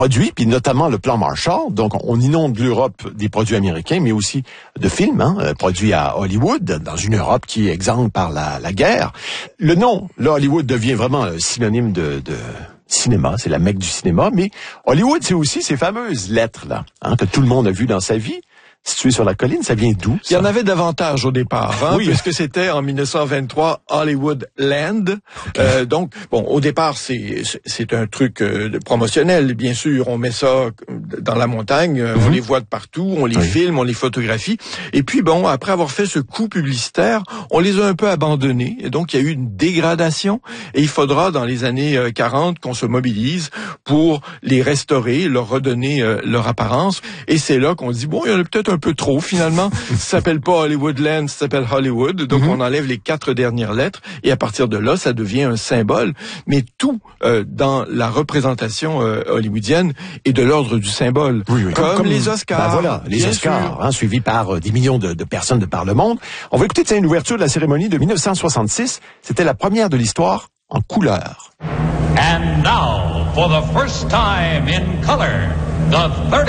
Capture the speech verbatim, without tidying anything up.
produits, puis notamment le plan Marshall. Donc, on inonde l'Europe des produits américains, mais aussi de films, hein, produits à Hollywood, dans une Europe qui est exsangue par la, la guerre. Le nom, là, Hollywood devient vraiment synonyme de... de cinéma, c'est la Mecque du cinéma, mais Hollywood, c'est aussi ces fameuses lettres-là, hein, que tout le monde a vues dans sa vie. Situé sur la colline, ça vient d'où? Il y en avait davantage au départ, hein, oui. puisque c'était en dix-neuf cent vingt-trois Hollywood Land. Okay. Euh, donc, bon, au départ, c'est c'est un truc euh, promotionnel, bien sûr. On met ça dans la montagne, mm-hmm. on les voit de partout, on les oui. filme, on les photographie. Et puis, bon, après avoir fait ce coup publicitaire, on les a un peu abandonnés. Et donc, il y a eu une dégradation. Et il faudra, dans les années quarante, qu'on se mobilise pour les restaurer, leur redonner euh, leur apparence. Et c'est là qu'on dit, bon, il y en a peut-être un peu trop finalement. Ça s'appelle pas Hollywoodland, ça s'appelle Hollywood. Donc mm-hmm. on enlève les quatre dernières lettres et à partir de là, ça devient un symbole. Mais tout euh, dans la représentation euh, hollywoodienne est de l'ordre du symbole. Oui, oui. Comme, comme, comme les Oscars. Ben voilà, les Oscars, hein, suivis par euh, des millions de, de personnes de par le monde. On va écouter une ouverture de la cérémonie de dix-neuf cent soixante-six. C'était la première de l'histoire en couleur. And now, for the first time in color, the thirty